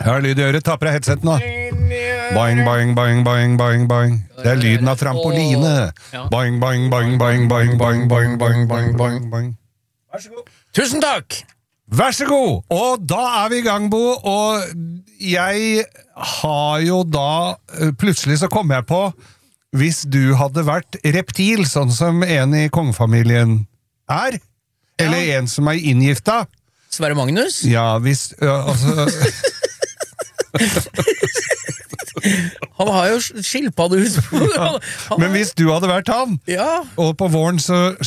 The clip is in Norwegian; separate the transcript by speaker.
Speaker 1: Jeg har lyd i øret, ta på deg headset nå. Boing, boing, boing, boing, boing, boing. Det er lyden av trampoline. Boing, boing, boing, boing, boing, boing, boing, boing, boing, boing, boing.
Speaker 2: Vær så god.
Speaker 3: Tusen takk!
Speaker 1: Vær så god! Og da er vi i gang, Bo, og jeg har jo da, plutselig så kom jeg på, hvis du hadde vært reptil, sånn som en i kongefamilien er, eller en som er inngifta.
Speaker 3: Sverre Magnus?
Speaker 1: Ja, hvis, altså...
Speaker 3: Han har jo skilpaddehus.
Speaker 1: Men hvis du hadde vært han,
Speaker 3: Ja.
Speaker 1: og på våren så